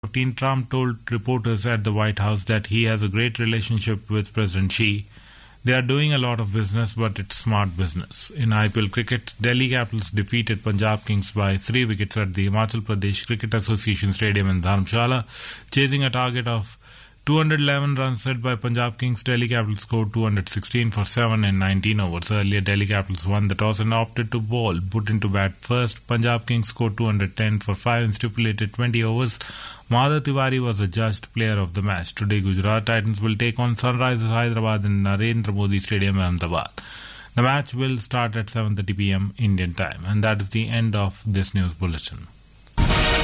2014, Trump told reporters at the White House that he has a great relationship with President Xi. They are doing a lot of business, but it's smart business. In IPL cricket, Delhi Capitals defeated Punjab Kings by 3 wickets at the Himachal Pradesh Cricket Association Stadium in Dharamshala, chasing a target of 211 runs set by Punjab Kings. Delhi Capitals scored 216 for 7 in 19 overs. Earlier, Delhi Capitals won the toss and opted to bowl. Put into bat first, Punjab Kings scored 210 for 5 in stipulated 20 overs. Madhav Tiwari was adjudged player of the match. Today, Gujarat Titans will take on Sunrisers Hyderabad in Narendra Modi Stadium, Ahmedabad. The match will start at 7:30 p.m. Indian time. And that is the end of this news bulletin.